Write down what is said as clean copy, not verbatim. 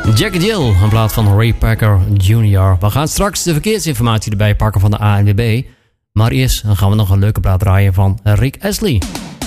Jackie Jill, een plaat van Ray Parker Jr. We gaan straks de verkeersinformatie erbij pakken van de ANWB. Maar eerst gaan we nog een leuke plaat draaien van Rick Astley.